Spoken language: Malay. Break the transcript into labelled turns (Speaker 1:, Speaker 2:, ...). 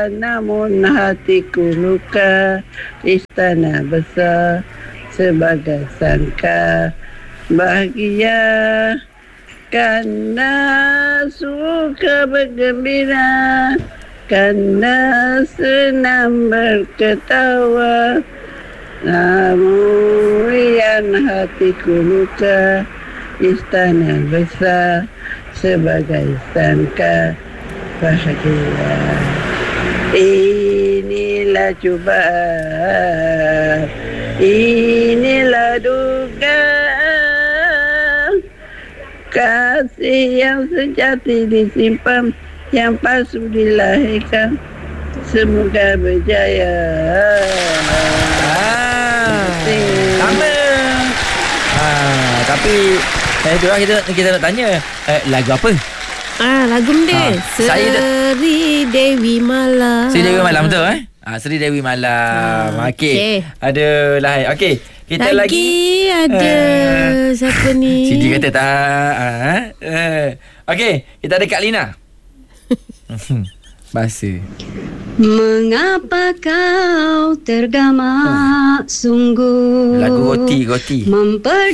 Speaker 1: namun hatiku luka. Istana besar sebagai sangka bahagia, karena suka bergembira, karena senang berketawa. Namun yang hatiku luka, istana besar sebagai sangka bahagia. Inilah cubaan, inilah dugaan, kasih yang sejati disimpan, yang palsu dilahirkan. Semoga berjaya.
Speaker 2: Sama. Tapi kita nak tanya, lagu apa?
Speaker 3: Lagu dia Seri Dewi Malam.
Speaker 2: Seri Dewi Malam, betul Seri Dewi Malam. Okey. Ada lain. Okey. Kita lagi
Speaker 3: ada siapa ni?
Speaker 2: Sidi kata tak. Okey, kita ada Kak Lina. Bahasa.
Speaker 4: Mengapa kau tergamak sungguh?
Speaker 2: Lagu Goti.